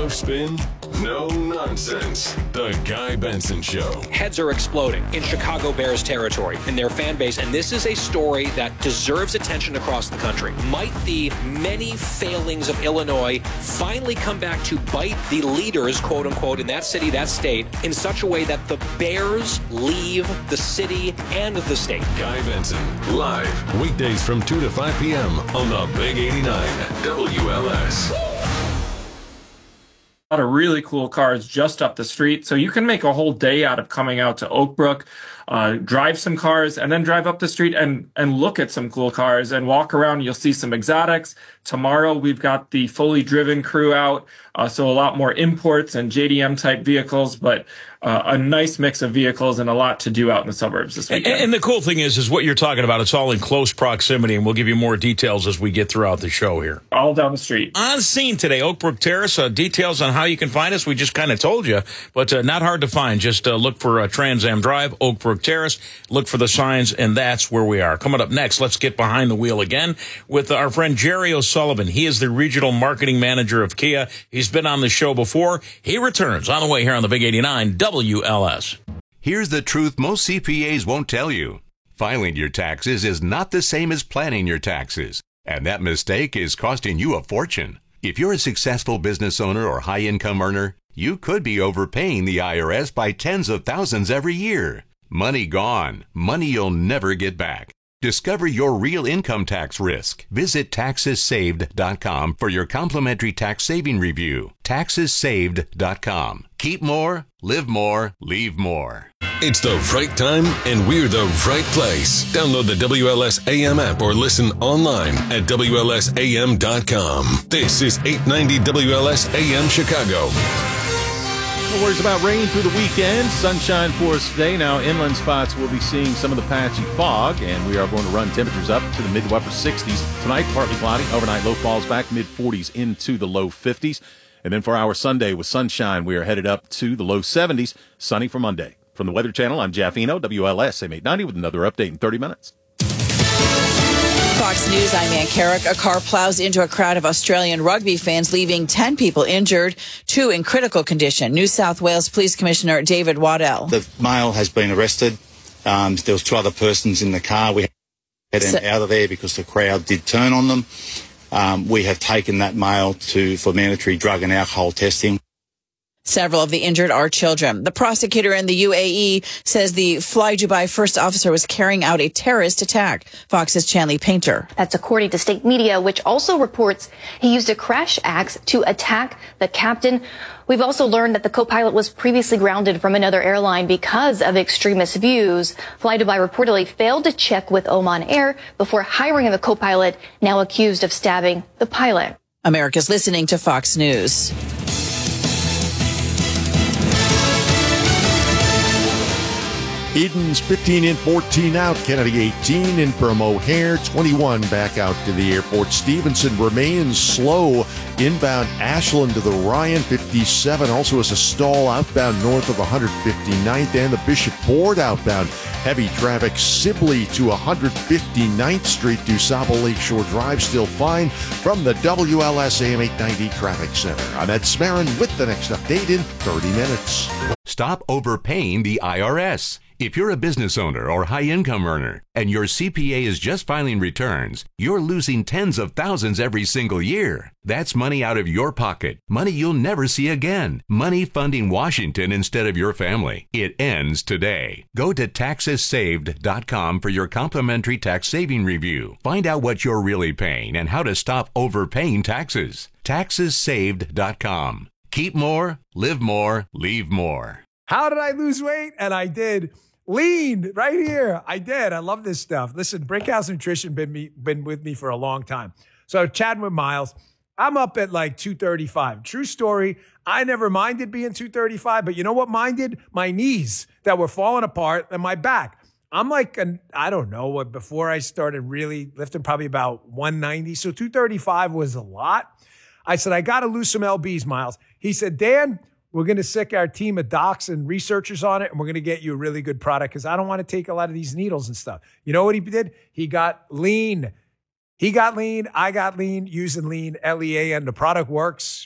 No spin, no nonsense. The Guy Benson Show. Heads are exploding in Chicago Bears territory in their fan base, and this is a story that deserves attention across the country. Might the many failings of Illinois finally come back to bite the leaders, quote unquote, in that city, that state, in such a way that the Bears leave the city and the state? Guy Benson, live, weekdays from 2 to 5 p.m. on the Big 89 WLS. A lot of really cool cars just up the street. So you can make a whole day out of coming out to Oak Brook, drive some cars, and then drive up the street and look at some cool cars and walk around. You'll see some exotics. Tomorrow, we've got the fully driven crew out. So a lot more imports and JDM type vehicles, but a nice mix of vehicles and a lot to do out in the suburbs this weekend. And the cool thing is what you're talking about. It's all in close proximity, and we'll give you more details as we get throughout the show here. All down the street. On scene today, Oak Brook Terrace. Details on how you can find us. We just kind of told you, but not hard to find. Just look for Trans Am Drive, Oak Brook Terrace. Look for the signs, and that's where we are. Coming up next, let's get behind the wheel again with our friend Jerry O'Sullivan. He is the regional marketing manager of Kia. He's been on the show before. He returns on the way here on the Big 89 WLS. Here's the truth most CPAs won't tell you. Filing your taxes is not the same as planning your taxes, and that mistake is costing you a fortune. If you're a successful business owner or high-income earner, you could be overpaying the IRS by tens of thousands every year. Money gone. Money you'll never get back. Discover your real income tax risk. Visit TaxesSaved.com for your complimentary tax saving review. TaxesSaved.com. Keep more, live more, leave more. It's the right time, and we're the right place. Download the WLS AM app or listen online at WLSAM.com. This is 890 WLS AM Chicago. No worries about rain through the weekend. Sunshine for us today. Now, inland spots will be seeing some of the patchy fog, and we are going to run temperatures up to the mid to upper 60s. Tonight, partly cloudy. Overnight, low falls back mid 40s into the low 50s. And then for our Sunday with sunshine, we are headed up to the low 70s. Sunny for Monday. From the Weather Channel, I'm Jeff Eno, WLS AM 890 with another update in 30 minutes. Fox News, I'm Ann Carrick. A car plows into a crowd of Australian rugby fans, leaving 10 people injured, 2 in critical condition. New South Wales Police Commissioner David Waddell. The male has been arrested. There was 2 other persons in the car. We had them out of there because the crowd did turn on them. We have taken that male for mandatory drug and alcohol testing. Several of the injured are children. The prosecutor in the UAE says the Fly Dubai first officer was carrying out a terrorist attack. Fox's Chanley Painter. That's according to state media, which also reports he used a crash axe to attack the captain. We've also learned that the co-pilot was previously grounded from another airline because of extremist views. Fly Dubai reportedly failed to check with Oman Air before hiring the co-pilot, now accused of stabbing the pilot. America's listening to Fox News. Eden's 15 in, 14 out. Kennedy 18 in from O'Hare. 21 back out to the airport. Stevenson remains slow. Inbound Ashland to the Ryan 57. Also has a stall outbound north of 159th and the Bishop Board outbound. Heavy traffic Sibley to 159th Street. DuSable Lakeshore Drive still fine from the WLS AM 890 Traffic Center. I'm Ed Smarin with the next update in 30 minutes. Stop overpaying the IRS. If you're a business owner or high-income earner and your CPA is just filing returns, you're losing tens of thousands every single year. That's money out of your pocket, money you'll never see again, money funding Washington instead of your family. It ends today. Go to TaxesSaved.com for your complimentary tax saving review. Find out what you're really paying and how to stop overpaying taxes. TaxesSaved.com. Keep more, live more, leave more. How did I lose weight? And I did. Lean right here. I did. I love this stuff. Listen, Brinkhouse Nutrition been with me for a long time. So chatting with Miles, I'm up at like 235. True story. I never minded being 235, but you know what minded? My knees that were falling apart and my back. I'm like, I don't know what, before I started really lifting, probably about 190. So 235 was a lot. I said, I got to lose some LBs, Miles. He said, Dan, we're going to sick our team of docs and researchers on it, and we're going to get you a really good product because I don't want to take a lot of these needles and stuff. You know what he did? He got lean. He got lean. I got lean using lean, LEAN. The product works.